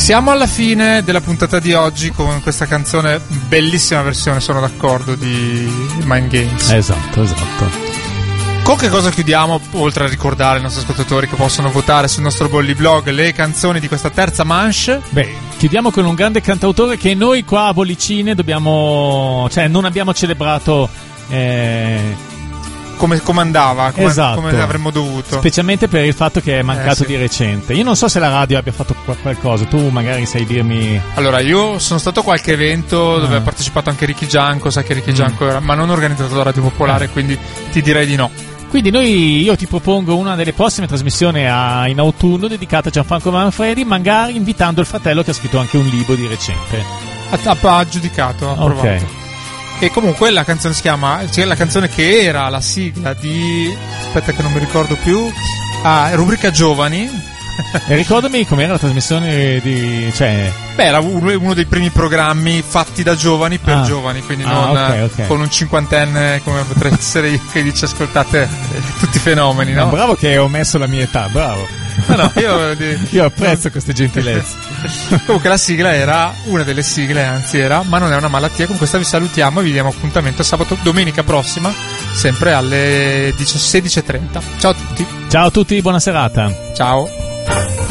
Siamo alla fine della puntata di oggi con questa canzone, bellissima versione, sono d'accordo, di Mind Games. Esatto. Con che cosa chiudiamo, oltre a ricordare ai nostri ascoltatori che possono votare sul nostro Bolli Blog le canzoni di questa terza manche? Beh, chiudiamo con un grande cantautore che noi qua a Bollicine dobbiamo, cioè non abbiamo celebrato come andava, esatto, come avremmo dovuto, specialmente per il fatto che è mancato sì. di recente. Io non so se la radio abbia fatto qualcosa, tu magari sai dirmi. Allora, io sono stato a qualche evento dove ha partecipato anche Ricky Gianco, sai che Ricky Gianco era, ma non organizzato da Radio Popolare, quindi ti direi di no. Quindi io ti propongo una delle prossime trasmissioni in autunno dedicata a Gianfranco Manfredi, magari invitando il fratello che ha scritto anche un libro di recente. Ha giudicato, ha approvato. Ok. E comunque la canzone si chiama, cioè la canzone che era la sigla di, aspetta che non mi ricordo più, rubrica Giovani. E ricordami com'era la trasmissione di, cioè. Beh, era uno dei primi programmi fatti da giovani per giovani, quindi non okay. Con un cinquantenne come potrei essere io che dice ascoltate tutti i fenomeni, no? Bravo che ho messo la mia età, bravo. No, io apprezzo queste gentilezze. Comunque la sigla era, una delle sigle anzi era Ma non è una malattia. Con questa vi salutiamo e vi diamo appuntamento domenica prossima, sempre alle 16:30. Ciao a tutti. Ciao a tutti, buona serata. Ciao.